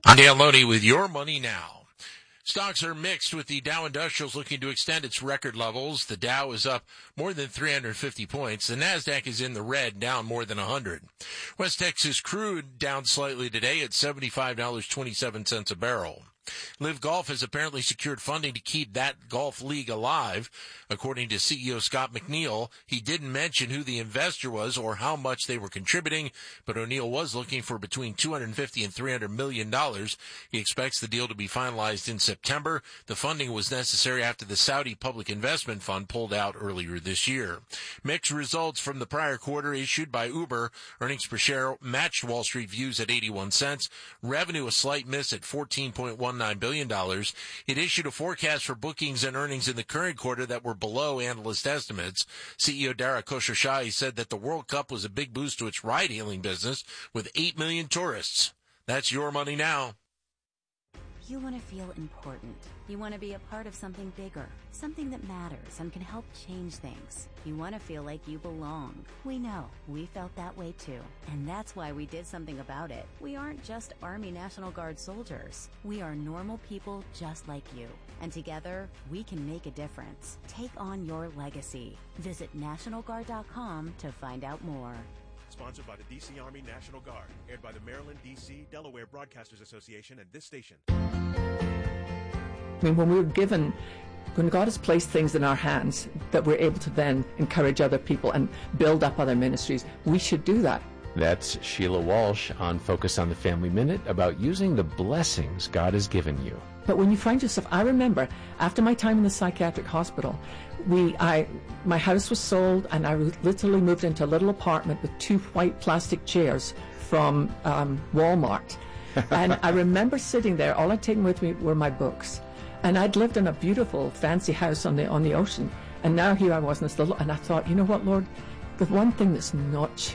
I'm Dan Loney with Your Money Now. Stocks are mixed with the Dow Industrials looking to extend its record levels. The Dow is up more than 350 points. The NASDAQ is in the red, down more than 100. West Texas crude down slightly today at $75.27 a barrel. Live Golf has apparently secured funding to keep that golf league alive. According to CEO Scott McNeil, he didn't mention who the investor was or how much they were contributing, but O'Neill was looking for between $250 and $300 million. He expects the deal to be finalized in September. The funding was necessary after the Saudi Public Investment Fund pulled out earlier this year. Mixed results from the prior quarter issued by Uber. Earnings per share matched Wall Street views at 81 cents. Revenue a slight miss at $14.19 billion. It issued a forecast for bookings and earnings in the current quarter that were below analyst estimates. CEO Dara Khosrowshahi said that the World Cup was a big boost to its ride-hailing business with 8 million tourists. That's Your Money Now. You want to feel important. You want to be a part of something bigger, something that matters and can help change things. You want to feel like you belong. We know. We felt that way too. And that's why we did something about it. We aren't just Army National Guard soldiers. We are normal people just like you. And together, we can make a difference. Take on your legacy. Visit NationalGuard.com to find out more. Sponsored by the D.C. Army National Guard. Aired by the Maryland, D.C., Delaware Broadcasters Association and this station. I mean, when God has placed things in our hands that we're able to then encourage other people and build up other ministries, we should do that. That's Sheila Walsh on Focus on the Family Minute about using the blessings God has given you. But when you find yourself, I remember after my time in the psychiatric hospital, my house was sold and I literally moved into a little apartment with 2 white plastic chairs from Walmart. And I remember sitting there, all I'd taken with me were my books. And I'd lived in a beautiful fancy house on the ocean. And now here I was in this little, and I thought, you know what, Lord? The one thing that's not